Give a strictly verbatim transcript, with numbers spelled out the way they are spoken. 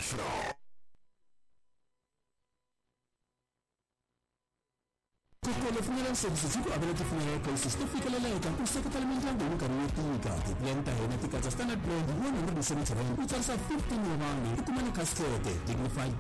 International. Con le funeral services y probablemente funeral cases que fica la letra un secco talmente anche un carriere clinicati pianta genetica standard brand one hundred percent utilizzata fifteen anni come le caschette dignified